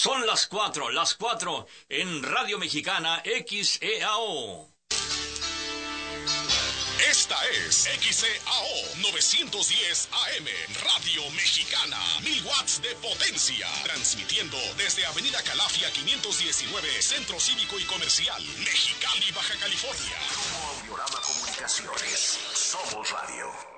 Son las 4 en Radio Mexicana XEAO. Esta es XEAO 910 AM, Radio Mexicana, 1000 watts de potencia, transmitiendo desde Avenida Calafia 519, Centro Cívico y Comercial, Mexicali, Baja California. Grupo Audiorama Comunicaciones, somos radio.